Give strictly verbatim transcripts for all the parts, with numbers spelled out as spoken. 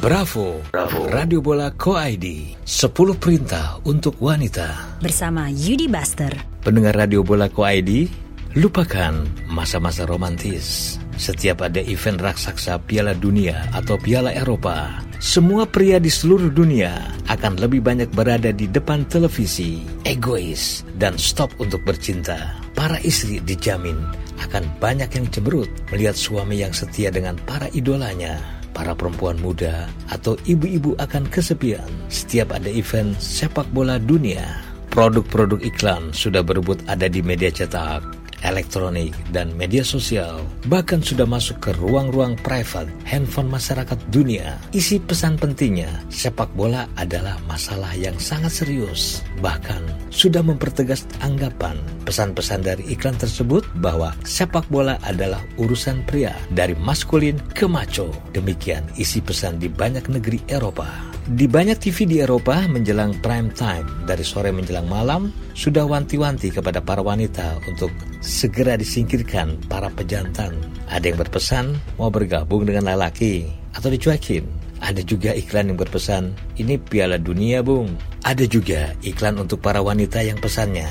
Bravo, Bravo. Radio Bola Co I D. sepuluh perintah untuk wanita. Bersama Yudi Buster. Pendengar Radio Bola Co I D, lupakan masa-masa romantis. Setiap ada event raksasa Piala Dunia atau Piala Eropa, semua pria di seluruh dunia akan lebih banyak berada di depan televisi, egois, dan stop untuk bercinta. Para istri dijamin akan banyak yang cemberut melihat suami yang setia dengan para idolanya. Para perempuan muda atau ibu-ibu akan kesepian setiap ada event sepak bola dunia. Produk-produk iklan sudah berebut ada di media cetak, elektronik, dan media sosial. Bahkan sudah masuk ke ruang-ruang private handphone masyarakat dunia. Isi pesan pentingnya, sepak bola adalah masalah yang sangat serius. Bahkan sudah mempertegas anggapan pesan-pesan dari iklan tersebut bahwa sepak bola adalah urusan pria, dari maskulin ke macho. Demikian isi pesan di banyak negeri Eropa. Di banyak T V di Eropa menjelang prime time, dari sore menjelang malam, sudah wanti-wanti kepada para wanita untuk segera disingkirkan para pejantan. Ada yang berpesan mau bergabung dengan lelaki atau dicuekin. Ada juga iklan yang berpesan, ini Piala Dunia bung. Ada juga iklan untuk para wanita yang pesannya,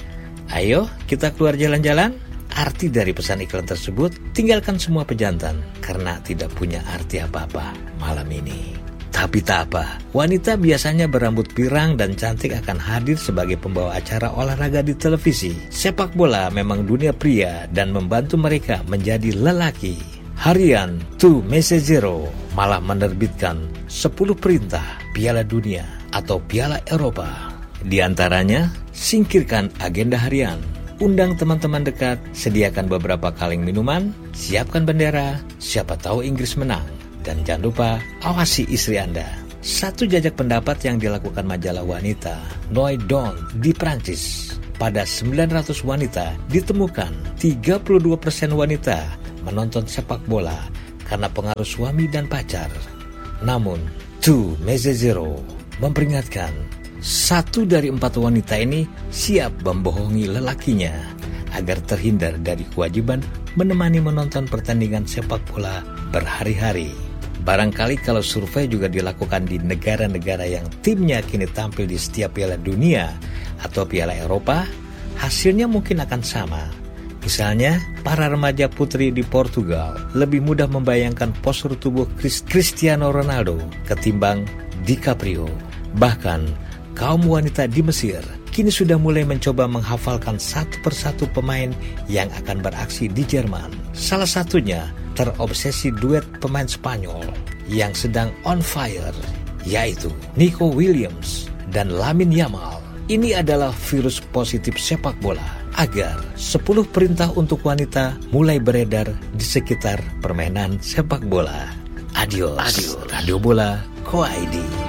ayo kita keluar jalan-jalan. Arti dari pesan iklan tersebut, tinggalkan semua pejantan karena tidak punya arti apa-apa malam ini. Tapi tak apa, wanita biasanya berambut pirang dan cantik akan hadir sebagai pembawa acara olahraga di televisi. Sepak bola memang dunia pria dan membantu mereka menjadi lelaki. Harian Two Messaggero malah menerbitkan sepuluh perintah Piala Dunia atau Piala Eropa. Di antaranya, singkirkan agenda harian. Undang teman-teman dekat, sediakan beberapa kaleng minuman, siapkan bendera, siapa tahu Inggris menang. Dan jangan lupa, awasi istri Anda. Satu jajak pendapat yang dilakukan majalah wanita Noi Don di Prancis. Pada sembilan ratus wanita ditemukan tiga puluh dua persen wanita menonton sepak bola karena pengaruh suami dan pacar. Namun, Two Messaggero memperingatkan, satu dari empat wanita ini siap membohongi lelakinya agar terhindar dari kewajiban menemani menonton pertandingan sepak bola berhari-hari. Barangkali kalau survei juga dilakukan di negara-negara yang timnya kini tampil di setiap Piala Dunia atau Piala Eropa, hasilnya mungkin akan sama. Misalnya, para remaja putri di Portugal lebih mudah membayangkan postur tubuh Cristiano Ronaldo ketimbang DiCaprio. Bahkan, kaum wanita di Mesir kini sudah mulai mencoba menghafalkan satu persatu pemain yang akan beraksi di Jerman. Salah satunya terobsesi duet pemain Spanyol yang sedang on fire, yaitu Nico Williams dan Lamine Yamal. Ini adalah virus positif sepak bola agar sepuluh perintah untuk wanita mulai beredar di sekitar permainan sepak bola. Adios, Adios. Radio Bola Co I D.